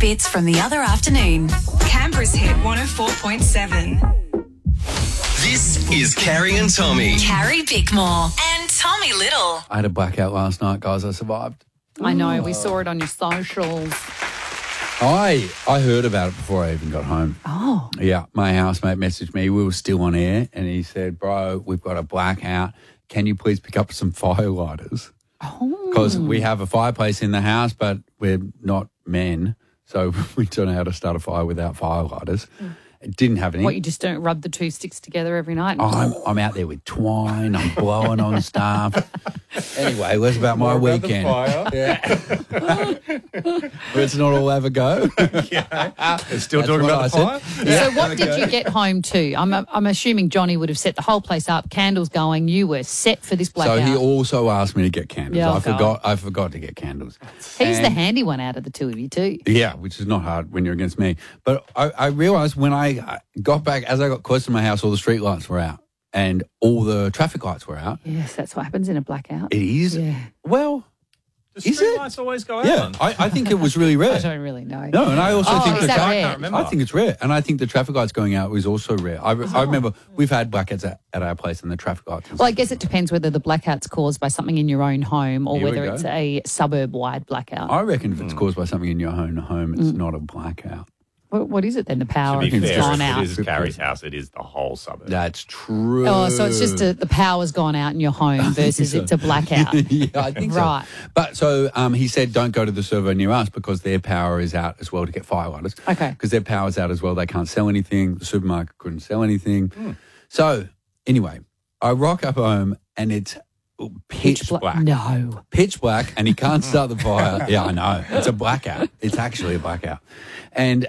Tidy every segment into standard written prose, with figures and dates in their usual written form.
bits from the other afternoon. Canberra's hit 104.7. This is Carrie and Tommy. Carrie Bickmore and Tommy Little. I had a blackout last night, guys. I survived. I know. We saw it on your socials. I heard about it before I even got home. Oh. Yeah, my housemate messaged me. We were still on air, and he said, bro, we've got a blackout. Can you please pick up some firelighters? Oh. Because we have a fireplace in the house, but we're not men, so we don't know how to start a fire without firelighters. It didn't have any. What, you just don't rub the two sticks together every night? I'm out there with twine. I'm blowing on stuff. Anyway, what's about my weekend? Yeah. Let's not all have a go. Still talking about the fire? So what did you get home to? I'm assuming Johnny would have set the whole place up, candles going. You were set for this blackout. So he also asked me to get candles. Yeah, I forgot to get candles. He's the handy one out of the two of you too. Yeah, which is not hard when you're against me. But I realised when I got back, as I got close to my house, all the street lights were out and all the traffic lights were out. Yes, that's what happens in a blackout. It is? Yeah. Well, The street lights always go out. yeah, I think it was really rare. I don't really know. No, and I also think is that rare? I can't remember. I think it's rare, and I think the traffic lights going out was also rare. I remember we've had blackouts at our place, and the traffic lights. Well, I guess it depends whether the blackout's caused by something in your own home or Here we whether go. it's a suburb-wide blackout. I reckon if it's caused by something in your own home, it's not a blackout. What is it then? The power To be has fair, gone if out. it is Carrie's house, it is the whole suburb. That's true. Oh, so it's just the power's gone out in your home versus so. it's a blackout. Yeah, I think Right. so. But so he said, don't go to the servo near us because their power is out as well to get firelighters. Okay. Because their power's out as well. They can't sell anything. The supermarket couldn't sell anything. So anyway, I rock up home and it's pitch black. No. Pitch black, and he can't start the fire. Yeah, I know. It's a blackout. It's actually a blackout. And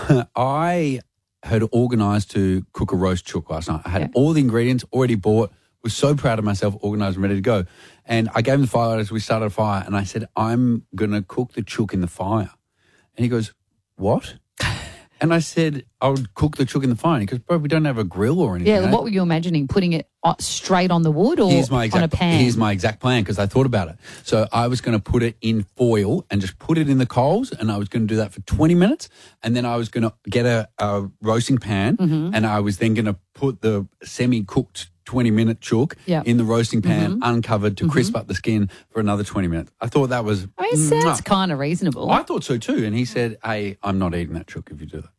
I had organised to cook a roast chook last night. I had all the ingredients already bought, was so proud of myself, organised and ready to go. And I gave him the firelighters, we started a fire, and I said, I'm going to cook the chook in the fire. And he goes, what? And I said, I would cook the chook in the fire. And he goes, bro, we don't have a grill or anything. Yeah, what were you imagining? Putting it straight on the wood or on a pan? Here's my exact plan because I thought about it. So I was going to put it in foil and just put it in the coals, and I was going to do that for 20 minutes. And then I was going to get a roasting pan, and I was then going to put the semi-cooked 20-minute chook in the roasting pan, uncovered to crisp up the skin for another 20 minutes. I thought that was... I mean, it sounds kind of reasonable. I thought so too. And he said, hey, I'm not eating that chook if you do that.